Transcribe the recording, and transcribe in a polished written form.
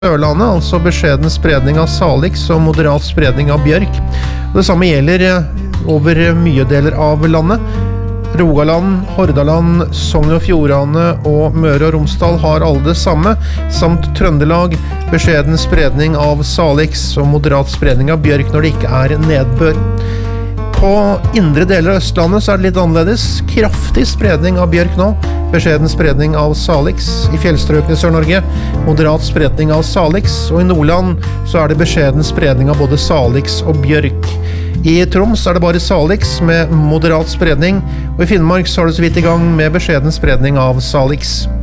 Sørlandet, altså beskjeden spredning av salix og moderat spredning av bjørk. Det samme gjelder over mye deler av landet. Rogaland, Hordaland, Sogn og Fjordane og Møre og Romsdal har alle det samme, samt Trøndelag, beskjeden spredning av salix og moderat spredning av bjørk når det ikke er nedbør. På indre deler av Østlandet så er det litt annerledes. Kraftig spredning av bjørk nå. Beskjeden spredning av salix. I fjellstrøkene i Sør-Norge, moderat spredning av salix. Og i Nordland så er det beskjeden spredning av både salix og bjørk. I Troms er det bare salix med moderat spredning. Og i Finnmark så er det så vidt i gang med beskjeden spredning av salix.